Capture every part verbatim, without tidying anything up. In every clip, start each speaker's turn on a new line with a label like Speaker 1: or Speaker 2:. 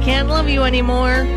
Speaker 1: Can't Love You Anymore.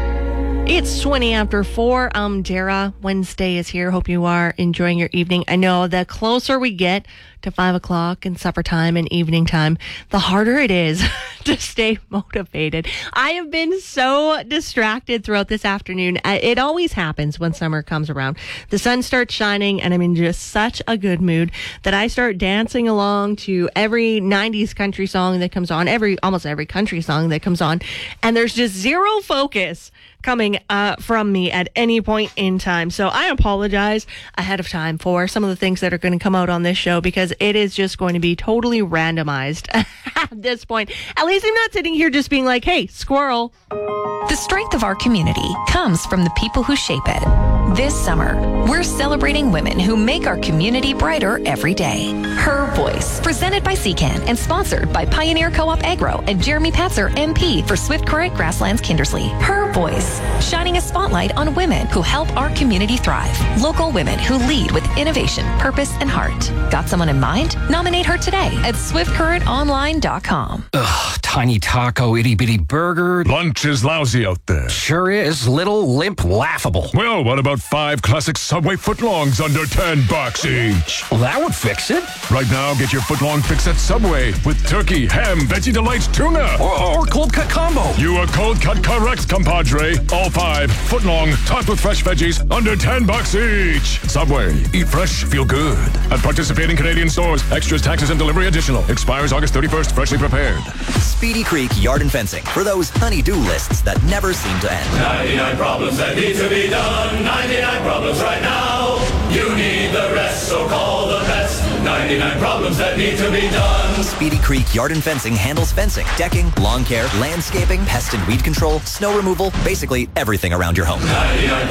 Speaker 1: It's twenty after four. I'm Dara. Wednesday is here. Hope you are enjoying your evening. I know the closer we get to five o'clock and supper time and evening time, the harder it is to stay motivated. I have been so distracted throughout this afternoon. It always happens when summer comes around. The sun starts shining and I'm in just such a good mood that I start dancing along to every nineties country song that comes on, every almost every country song that comes on. And there's just zero focus coming uh, from me at any point in time. So I apologize ahead of time for some of the things that are going to come out on this show because it is just going to be totally randomized at this point. At least I'm not sitting here just being like, hey, squirrel.
Speaker 2: The strength of our community comes from the people who shape it. This summer, we're celebrating women who make our community brighter every day. Her Voice, presented by C CAN and sponsored by Pioneer Co-op Agro and Jeremy Patzer, M P for Swift Current Grasslands Kindersley. Her Voice, shining a spotlight on women who help our community thrive. Local women who lead with innovation, purpose, and heart. Got someone in mind? Nominate her today at swift current online dot com.
Speaker 3: Ugh, tiny taco, itty bitty burger.
Speaker 4: Lunch is lousy out there.
Speaker 3: Sure is. Little, limp, laughable.
Speaker 4: Well, what about five classic Subway footlongs under ten bucks each?
Speaker 3: Well, that would fix it.
Speaker 4: Right now, get your footlong fix at Subway with turkey, ham, veggie delights, tuna.
Speaker 3: Or, or cold cut combo.
Speaker 4: You are cold cut correct, compadre. All five footlong, topped with fresh veggies, under ten bucks each. Subway, eat fresh, feel good. At participating Canadian stores, extras, taxes, and delivery additional. Expires August thirty-first, freshly prepared.
Speaker 5: Speedy Creek Yard and Fencing for those honey-do lists that never seem to end.
Speaker 6: ninety-nine problems that need to be done. ninety-nine problems right now. You need the rest, so call the best. ninety-nine problems that need to be done.
Speaker 5: Speedy Creek Yard and Fencing handles fencing, decking, lawn care, landscaping, pest and weed control, snow removal, basically everything around your home.
Speaker 6: ninety-nine